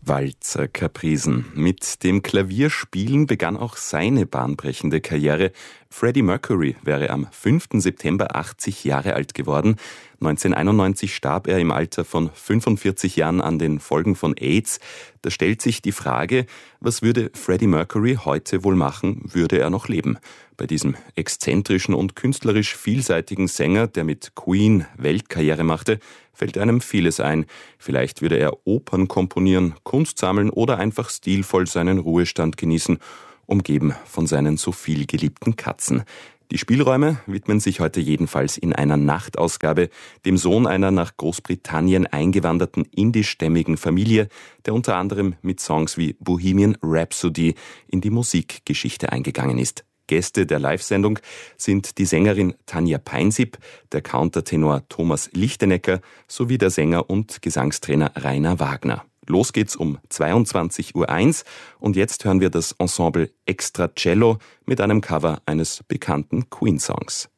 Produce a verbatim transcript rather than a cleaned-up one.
Walzer-Kaprisen. Mit dem Klavierspielen begann auch seine bahnbrechende Karriere. Freddie Mercury wäre am fünften September achtzig Jahre alt geworden. neunzehnhunderteinundneunzig starb er im Alter von fünfundvierzig Jahren an den Folgen von AIDS. Da stellt sich die Frage, was würde Freddie Mercury heute wohl machen, würde er noch leben? Bei diesem exzentrischen und künstlerisch vielseitigen Sänger, der mit Queen Weltkarriere machte, fällt einem vieles ein. Vielleicht würde er Opern komponieren, Kunst sammeln oder einfach stilvoll seinen Ruhestand genießen, umgeben von seinen so viel geliebten Katzen. Die Spielräume widmen sich heute jedenfalls in einer Nachtausgabe dem Sohn einer nach Großbritannien eingewanderten indischstämmigen Familie, der unter anderem mit Songs wie Bohemian Rhapsody in die Musikgeschichte eingegangen ist. Gäste der Live-Sendung sind die Sängerin Tanja Peinsip, der Countertenor Thomas Lichtenecker sowie der Sänger und Gesangstrainer Rainer Wagner. Los geht's um zweiundzwanzig Uhr eins und jetzt hören wir das Ensemble Extra Cello mit einem Cover eines bekannten Queen-Songs.